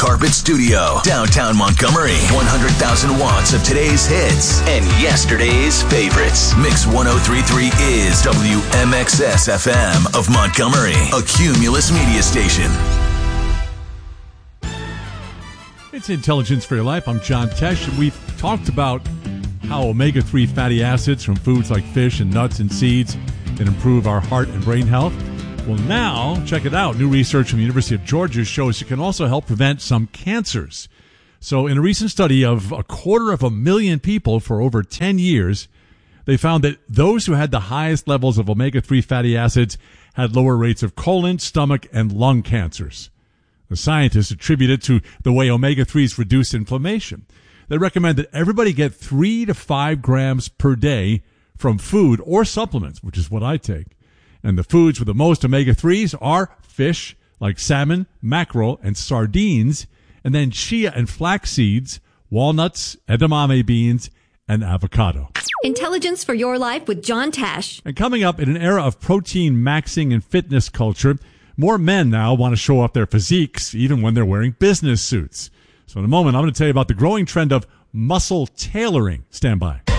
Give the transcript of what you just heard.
Carpet Studio, downtown Montgomery. 100,000 watts of today's hits and yesterday's favorites. Mix 103.3 is WMXS FM of Montgomery, a Cumulus media station. It's Intelligence for Your Life. I'm John Tesh, and we've talked about how omega-3 fatty acids from foods like fish and nuts and seeds can improve our heart and brain health. Well, now, check it out. New research from the University of Georgia shows it can also help prevent some cancers. So in a recent study of 250,000 people for over 10 years, they found that those who had the highest levels of omega-3 fatty acids had lower rates of colon, stomach, and lung cancers. The scientists attribute it to the way omega-3s reduce inflammation. They recommend that everybody get 3 to 5 grams per day from food or supplements, which is what I take. And the foods with the most omega-3s are fish, like salmon, mackerel, and sardines, and then chia and flax seeds, walnuts, edamame beans, and avocado. Intelligence for Your Life with John Tesh. And coming up, in an era of protein maxing and fitness culture, more men now want to show off their physiques, even when they're wearing business suits. So in a moment, I'm going to tell you about the growing trend of muscle tailoring. Stand by.